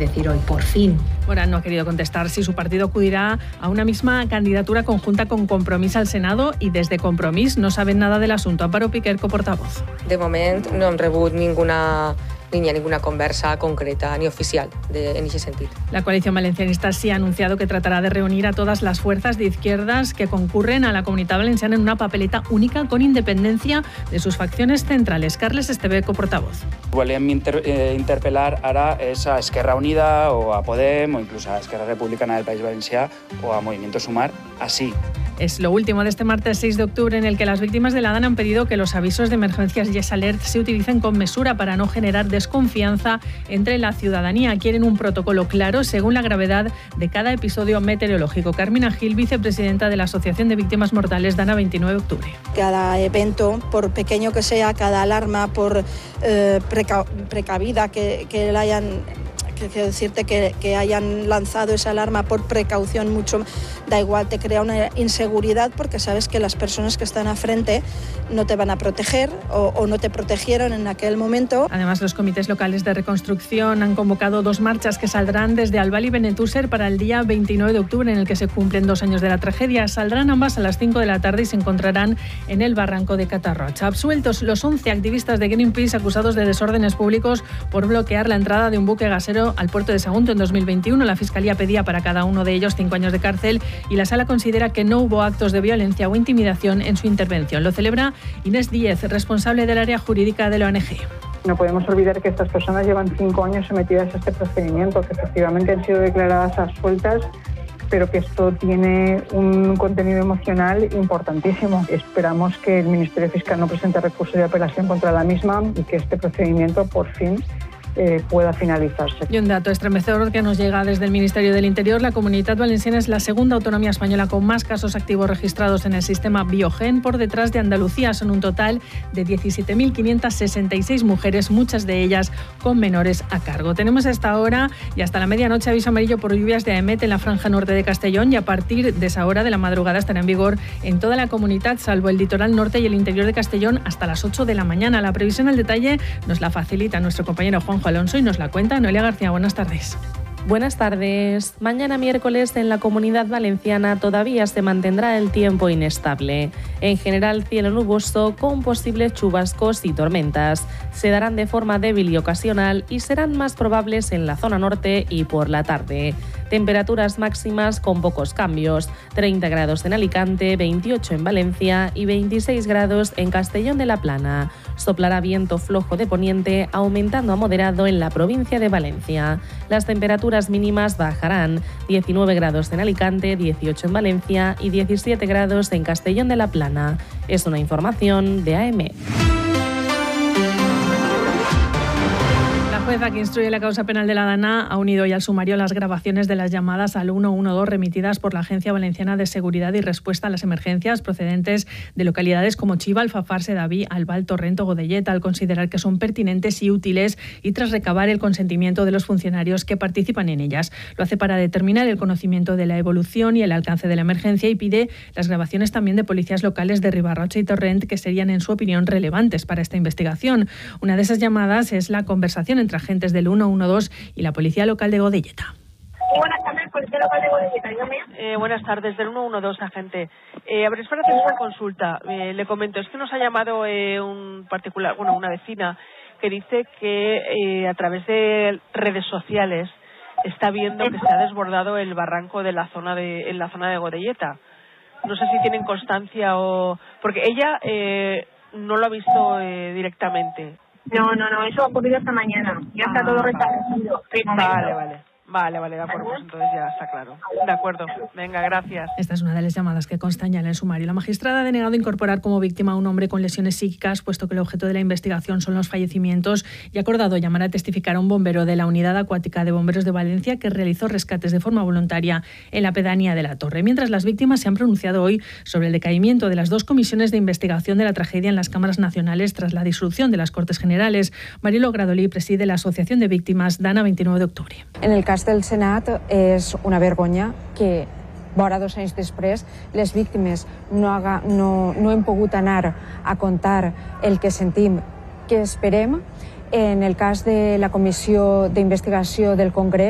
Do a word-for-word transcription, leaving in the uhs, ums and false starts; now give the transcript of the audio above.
decir hoy, por fin. Morán no ha querido contestar si su partido acudirá a una misma candidatura conjunta con Compromís al Senado y desde Compromís no saben nada del asunto. Amparo Piquerco, portavoz. De moment no hem rebut ninguna ni ha ninguna conversa concreta ni oficial de, en ese sentido. La coalición valencianista sí ha anunciado que tratará de reunir a todas las fuerzas de izquierdas que concurren a la Comunitat Valenciana en una papeleta única con independencia de sus facciones centrales. Carles Estebeco, portavoz. Volem inter, eh, interpelar ara és a Esquerra Unida o a Podem o inclús a Esquerra Republicana del País Valencià o a Movimiento Sumar, así. Es lo último de este martes seis de octubre en el que las víctimas de la DANA han pedido que los avisos de emergencias Yes Alert se utilicen con mesura para no generar desconfianza entre la ciudadanía. Quieren un protocolo claro según la gravedad de cada episodio meteorológico. Carmina Gil, vicepresidenta de la Asociación de Víctimas Mortales DANA veintinueve de octubre. Cada evento, por pequeño que sea, cada alarma, por eh, preca precavida que, que la hayan... Quiero decirte que, que hayan lanzado esa alarma por precaución, mucho da igual, te crea una inseguridad porque sabes que las personas que están a frente no te van a proteger o, o no te protegieron en aquel momento. Además, los comités locales de reconstrucción han convocado dos marchas que saldrán desde Albal y Benetúser para el día veintinueve de octubre, en el que se cumplen dos años de la tragedia. Saldrán ambas a las cinco de la tarde y se encontrarán en el barranco de Catarrocha. Absueltos los once activistas de Greenpeace acusados de desórdenes públicos por bloquear la entrada de un buque gasero al puerto de Sagunto en dos mil veintiuno. La Fiscalía pedía para cada uno de ellos cinco años de cárcel y la Sala considera que no hubo actos de violencia o intimidación en su intervención. Lo celebra Inés Díez, responsable del área jurídica de la O N G. No podemos olvidar que estas personas llevan cinco años sometidas a este procedimiento, que efectivamente han sido declaradas absueltas, pero que esto tiene un contenido emocional importantísimo. Esperamos que el Ministerio Fiscal no presente recurso de apelación contra la misma y que este procedimiento por fin Eh, pueda finalizarse. Y un dato estremecedor que nos llega desde el Ministerio del Interior: la Comunitat Valenciana es la segunda autonomía española con más casos activos registrados en el sistema Biogen, por detrás de Andalucía. Son un total de diecisiete mil quinientas sesenta y seis mujeres, muchas de ellas con menores a cargo. Tenemos hasta ahora y hasta la medianoche aviso amarillo por lluvias de AEMET en la franja norte de Castellón, y a partir de esa hora de la madrugada estará en vigor en toda la comunidad, salvo el litoral norte y el interior de Castellón, hasta las ocho de la mañana. La previsión al detalle nos la facilita nuestro compañero Juan Alonso y nos la cuenta Noelia García. Buenas tardes. Buenas tardes. Mañana miércoles en la Comunidad Valenciana todavía se mantendrá el tiempo inestable. En general, cielo nuboso con posibles chubascos y tormentas. Se darán de forma débil y ocasional y serán más probables en la zona norte y por la tarde. Temperaturas máximas con pocos cambios. treinta grados en Alicante, veintiocho en Valencia y veintiséis grados en Castellón de la Plana. Soplará viento flojo de poniente, aumentando a moderado en la provincia de Valencia. Las temperaturas mínimas bajarán: diecinueve grados en Alicante, dieciocho en Valencia y diecisiete grados en Castellón de la Plana. Es una información de A E M E. La jueza que instruye la causa penal de la DANA ha unido ya al sumario las grabaciones de las llamadas al uno uno dos remitidas por la Agencia Valenciana de Seguridad y Respuesta a las Emergencias, procedentes de localidades como Chiva, Alfafar, Sedaví, Albal, Torrent o Godelleta, al considerar que son pertinentes y útiles y tras recabar el consentimiento de los funcionarios que participan en ellas. Lo hace para determinar el conocimiento de la evolución y el alcance de la emergencia, y pide las grabaciones también de policías locales de Ribarrocha y Torrent, que serían, en su opinión, relevantes para esta investigación. Una de esas llamadas es la conversación entre agentes del uno uno dos y la Policía Local de Godelleta. Buenas tardes, Policía Local de Godelleta, dígame. Eh, buenas tardes, del uno uno dos, agente. Eh, a ver, es para hacer una consulta. Eh, le comento, es que nos ha llamado eh, un particular, bueno, una vecina que dice que eh, a través de redes sociales está viendo que se ha desbordado el barranco de la zona de, en la zona de Godelleta. No sé si tienen constancia o... porque ella eh, no lo ha visto eh, directamente. No, no, no, eso ha ocurrido esta mañana. Ya está ah, todo restablecido. Vale, vale. Vale, vale, de acuerdo, pues entonces ya está claro. De acuerdo, venga, gracias. Esta es una de las llamadas que constan ya en el sumario. La magistrada ha denegado incorporar como víctima a un hombre con lesiones psíquicas, puesto que el objeto de la investigación son los fallecimientos, y ha acordado llamar a testificar a un bombero de la Unidad Acuática de Bomberos de Valencia que realizó rescates de forma voluntaria en la pedanía de la Torre. Mientras, las víctimas se han pronunciado hoy sobre el decaimiento de las dos comisiones de investigación de la tragedia en las cámaras nacionales tras la disolución de las Cortes Generales. Marilo Gradolí preside la Asociación de Víctimas DANA veintinueve de octubre. En el cas del Senat és una vergonya que vora dos anys després les víctimes no, haga, no, no hem pogut anar a contar el que sentim, que esperem. En el cas de la Comissió d'Investigació del Congrés,